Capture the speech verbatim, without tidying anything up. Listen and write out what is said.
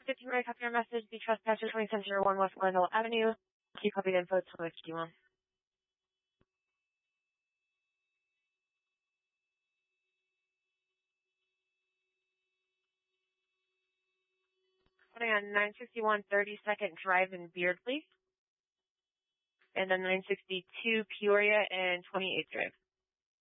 Good to write up your message. The Trespasser twenty-seven oh one West Glendale Avenue. Keep copy the info. Tell me what you want. Putting on nine sixty-one thirty-second Drive in Beardsley. And then nine sixty-two Peoria and twenty-eighth Drive.